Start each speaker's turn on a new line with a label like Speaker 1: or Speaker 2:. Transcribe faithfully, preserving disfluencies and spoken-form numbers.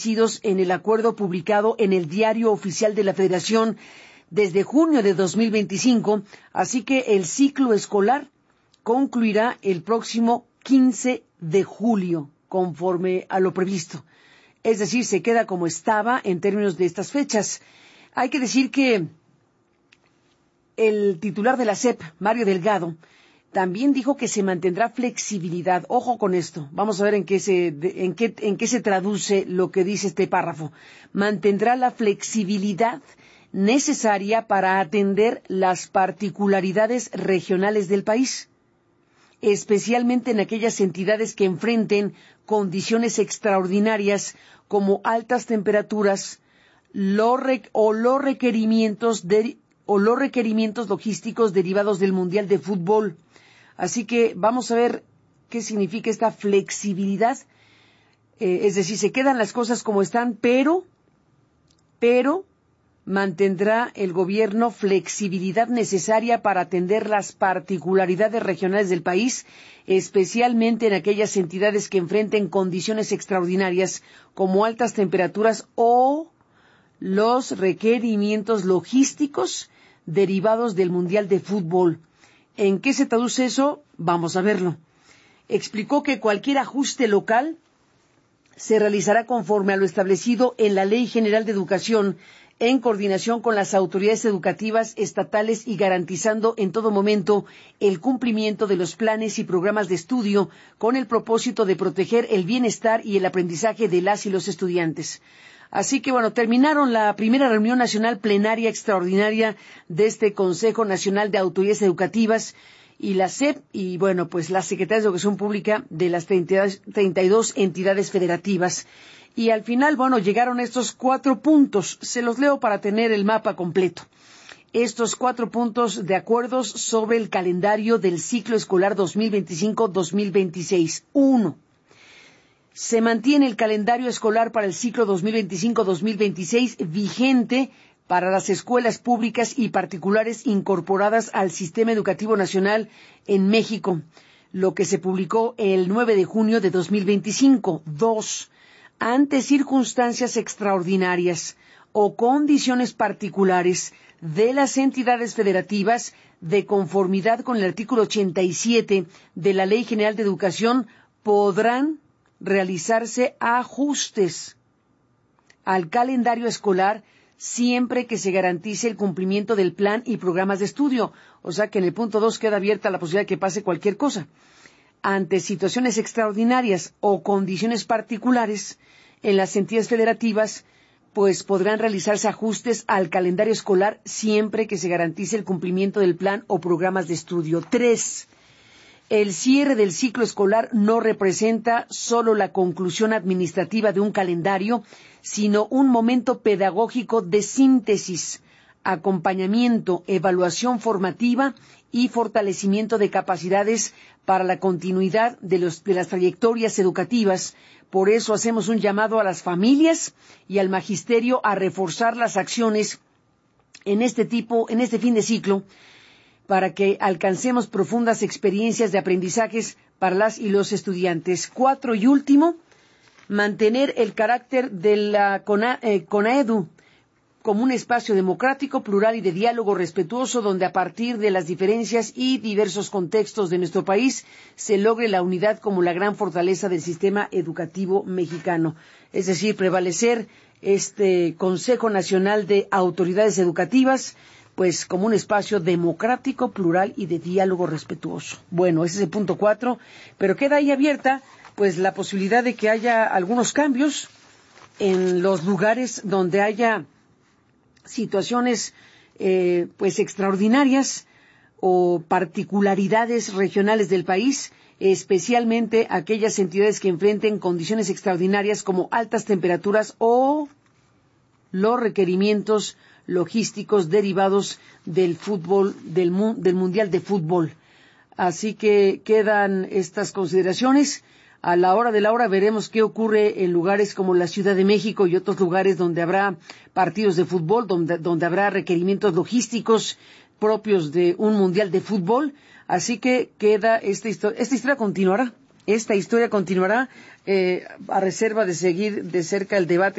Speaker 1: en el acuerdo publicado en el Diario Oficial de la Federación desde junio de dos mil veinticinco, así que el ciclo escolar concluirá el próximo quince de julio, conforme a lo previsto. Es decir, se queda como estaba en términos de estas fechas. Hay que decir que el titular de la S E P, Mario Delgado, también dijo que se mantendrá flexibilidad. Ojo con esto. Vamos a ver en qué se, en qué, en qué se traduce lo que dice este párrafo. Mantendrá la flexibilidad necesaria para atender las particularidades regionales del país, especialmente en aquellas entidades que enfrenten condiciones extraordinarias como altas temperaturas lo re, o los requerimientos de, o los requerimientos logísticos derivados del Mundial de Fútbol. Así que vamos a ver qué significa esta flexibilidad. Eh, es decir, se quedan las cosas como están, pero, pero mantendrá el gobierno flexibilidad necesaria para atender las particularidades regionales del país, especialmente en aquellas entidades que enfrenten condiciones extraordinarias como altas temperaturas o los requerimientos logísticos derivados del Mundial de Fútbol. ¿En qué se traduce eso? Vamos a verlo. Explicó que cualquier ajuste local se realizará conforme a lo establecido en la Ley General de Educación, en coordinación con las autoridades educativas estatales y garantizando en todo momento el cumplimiento de los planes y programas de estudio con el propósito de proteger el bienestar y el aprendizaje de las y los estudiantes. Así que, bueno, terminaron la primera reunión nacional plenaria extraordinaria de este Consejo Nacional de Autoridades Educativas y la S E P y, bueno, pues las secretarias de Educación Pública de las treinta y dos entidades federativas. Y al final, bueno, llegaron estos cuatro puntos. Se los leo para tener el mapa completo. Estos cuatro puntos de acuerdos sobre el calendario del ciclo escolar dos mil veinticinco dos mil veintiséis. Uno. Se mantiene el calendario escolar para el ciclo dos mil veinticinco dos mil veintiséis vigente para las escuelas públicas y particulares incorporadas al Sistema Educativo Nacional en México, lo que se publicó el nueve de junio de dos mil veinticinco. Dos. Ante circunstancias extraordinarias o condiciones particulares de las entidades federativas, de conformidad con el artículo ochenta y siete de la Ley General de Educación, podrán realizarse ajustes al calendario escolar siempre que se garantice el cumplimiento del plan y programas de estudio. O sea que en el punto dos queda abierta la posibilidad de que pase cualquier cosa. Ante situaciones extraordinarias o condiciones particulares en las entidades federativas, pues podrán realizarse ajustes al calendario escolar siempre que se garantice el cumplimiento del plan o programas de estudio. Tres. El cierre del ciclo escolar no representa solo la conclusión administrativa de un calendario, sino un momento pedagógico de síntesis, acompañamiento, evaluación formativa y fortalecimiento de capacidades para la continuidad de, los, de las trayectorias educativas. Por eso hacemos un llamado a las familias y al magisterio a reforzar las acciones en este tipo, en este fin de ciclo, para que alcancemos profundas experiencias de aprendizajes para las y los estudiantes. Cuatro y último, mantener el carácter de la CONA, eh, CONAEDU como un espacio democrático, plural y de diálogo respetuoso, donde a partir de las diferencias y diversos contextos de nuestro país se logre la unidad como la gran fortaleza del sistema educativo mexicano. Es decir, prevalecer este Consejo Nacional de Autoridades Educativas, pues como un espacio democrático, plural y de diálogo respetuoso. Bueno, ese es el punto cuatro, pero queda ahí abierta pues la posibilidad de que haya algunos cambios en los lugares donde haya situaciones eh, pues extraordinarias o particularidades regionales del país, especialmente aquellas entidades que enfrenten condiciones extraordinarias como altas temperaturas o los requerimientos logísticos derivados del fútbol, del, mu del Mundial de Fútbol. Así que quedan estas consideraciones. A la hora de la hora veremos qué ocurre en lugares como la Ciudad de México y otros lugares donde habrá partidos de fútbol, donde, donde habrá requerimientos logísticos propios de un Mundial de Fútbol. Así que queda esta historia. Esta historia continuará. Esta historia continuará eh, a reserva de seguir de cerca el debate